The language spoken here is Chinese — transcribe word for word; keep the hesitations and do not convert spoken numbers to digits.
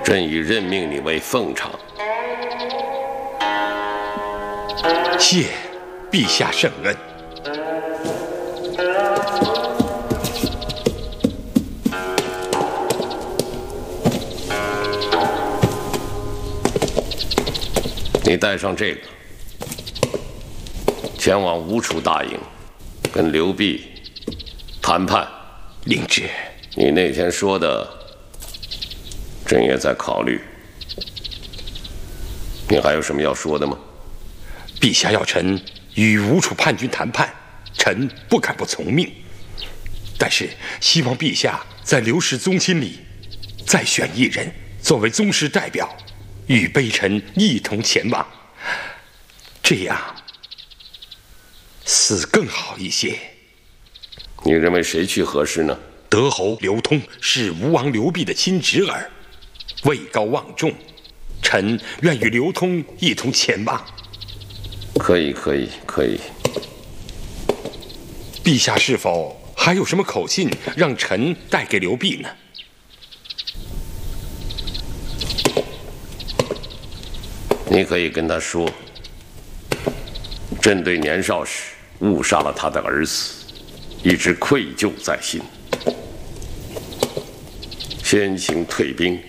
朕已任命你为奉常。 谢陛下圣恩。 你带上这个，前往吴楚大营，跟刘弼谈判。 领旨。 你那天说的，朕也在考虑。你还有什么要说的吗？ 陛下要臣与吴楚叛军谈判，臣不敢不从命。但是希望陛下在刘氏宗亲里再选一人作为宗室代表，与卑臣一同前往，这样死更好一些。 你认为谁去合适呢？ 德侯刘通是吴王刘濞的亲侄儿，位高望重，臣愿与刘通一同前往。 可以，可以，可以。 陛下是否还有什么口信让臣带给刘濞呢？ 你可以跟他说，朕对年少时误杀了他的儿子，一直愧疚在心，先行退兵，